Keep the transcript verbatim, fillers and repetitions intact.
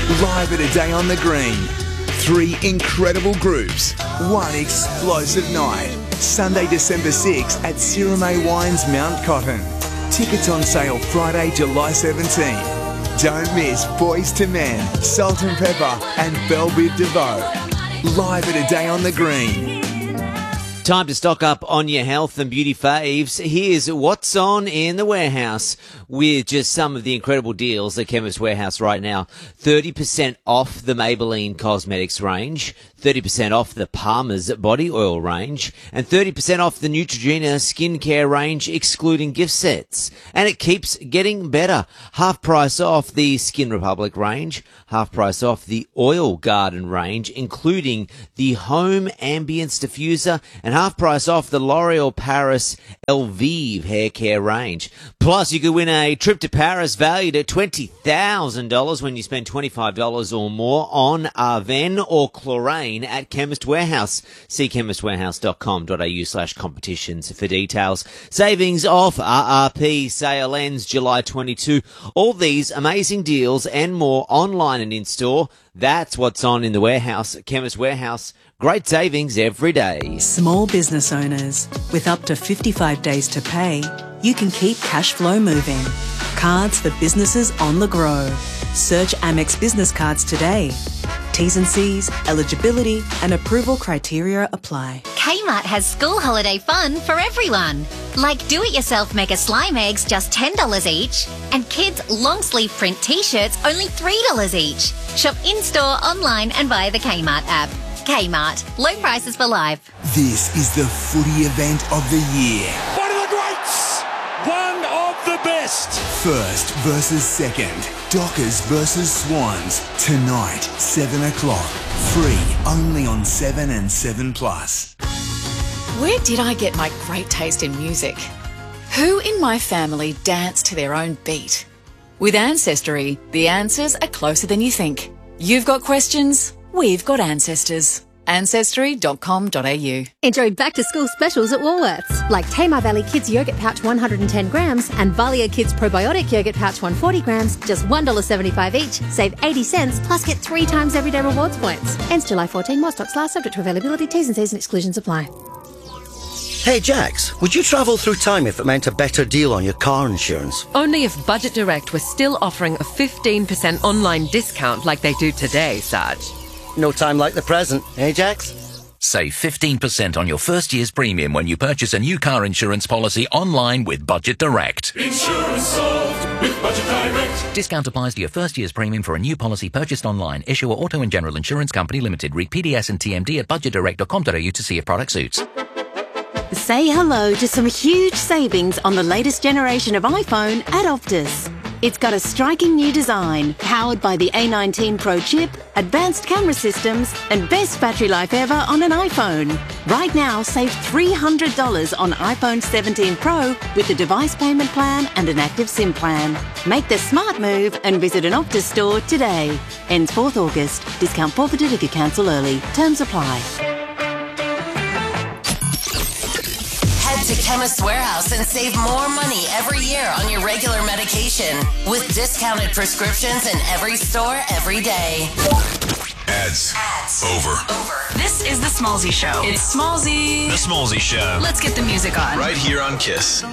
Live at A Day on the Green. Three incredible groups. One explosive night. Sunday, December sixth at Sirame Wines, Mount Cotton. Tickets on sale Friday, July seventeenth. Don't miss Boys to Men, Salt and Pepper and Belle Biv DeVoe. Live at A Day on the Green. Time to stock up on your health and beauty faves. Here's what's on in the warehouse with just some of the incredible deals at Chemist Warehouse right now. thirty percent off the Maybelline Cosmetics range, thirty percent off the Palmer's body oil range, and thirty percent off the Neutrogena skincare range, excluding gift sets. And it keeps getting better. Half price off the Skin Republic range, half price off the Oil Garden range, including the Home Ambience Diffuser, and half price off the L'Oreal Paris Elvive hair care range. Plus, you could win a trip to Paris valued at twenty thousand dollars when you spend twenty-five dollars or more on Arven or Chlorane at Chemist Warehouse. See chemist warehouse dot com dot a u slash competitions for details. Savings off R R P sale ends July twenty-second. All these amazing deals and more online and in-store. That's what's on in the warehouse. Chemist Warehouse. Great savings every day. Small business owners, with up to fifty-five days to pay, you can keep cash flow moving. Cards for businesses on the grow. Search Amex Business Cards today. T's and C's, eligibility and approval criteria apply. Kmart has school holiday fun for everyone. Like do-it-yourself mega slime eggs, just ten dollars each. And kids' long-sleeve print t-shirts, only three dollars each. Shop in-store, online and via the Kmart app. Kmart. Low prices for life. This is the footy event of the year. One of the greats! One of the best! First versus second. Dockers versus Swans. Tonight, seven o'clock. Free only on seven and seven plus. Where did I get my great taste in music? Who in my family danced to their own beat? With Ancestry, the answers are closer than you think. You've got questions? We've got ancestors. ancestry dot com dot a u. Enjoy back-to-school specials at Woolworths, like Tamar Valley Kids Yogurt Pouch one hundred ten grams and Valia Kids Probiotic Yogurt Pouch one hundred forty grams, just one dollar seventy-five each. Save eighty cents, plus get three times everyday rewards points. Ends July fourteenth, more stocks last, subject to availability, T's and C's and exclusions apply. Hey Jax, would you travel through time if it meant a better deal on your car insurance? Only if Budget Direct was still offering a fifteen percent online discount like they do today, Sarge. No time like the present, eh Jax? Save fifteen percent on your first year's premium when you purchase a new car insurance policy online with Budget Direct. Insurance solved with Budget Direct. Discount applies to your first year's premium for a new policy purchased online. Issuer Auto and General Insurance Company Limited. Read P D S and T M D at budget direct dot com dot a u to see if product suits. Say hello to some huge savings on the latest generation of iPhone at Optus. It's got a striking new design, powered by the A nineteen Pro chip, advanced camera systems, and best battery life ever on an iPhone. Right now, save three hundred dollars on iPhone seventeen Pro with the device payment plan and an active SIM plan. Make the smart move and visit an Optus store today. Ends fourth of August. Discount forfeited if you cancel early. Terms apply. To Chemist Warehouse and save more money every year on your regular medication with discounted prescriptions in every store every day. Ads. Ads. Over. Over. This is the Smallzy Show. It's Smallzy. The Smallzy Show. Let's get the music on. Right here on Kiss.